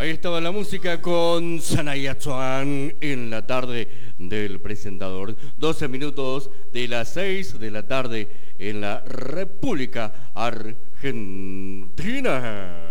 Ahí estaba la música con Sanaya Tzuan en la tarde del presentador. 12 minutos de las 6 de la tarde en la República Argentina.